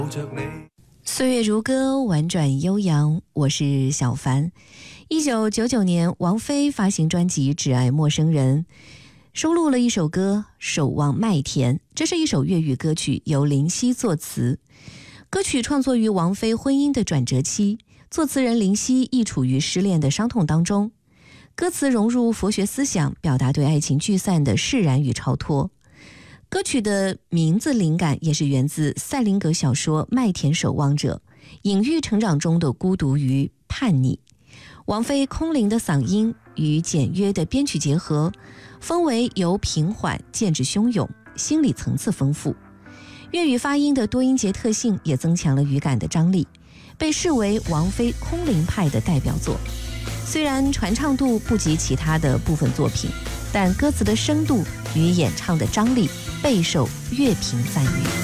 岁月如歌，婉转悠扬，我是小凡。1999年，王菲发行专辑《只爱陌生人》，收录了一首歌《守望麦田》，这是一首粤语歌曲，由林夕作词。歌曲创作于王菲婚姻的转折期，作词人林夕亦处于失恋的伤痛当中。歌词融入佛学思想，表达对爱情聚散的释然与超脱。歌曲的名字灵感也是源自塞林格小说《麦田守望者》，隐喻成长中的孤独与叛逆。王菲空灵的嗓音与简约的编曲结合，氛围由平缓渐至汹涌，心理层次丰富。粤语发音的多音节特性也增强了语感的张力，被视为王菲空灵派的代表作。虽然传唱度不及其他的部分作品，但歌词的深度与演唱的张力备受乐评赞誉。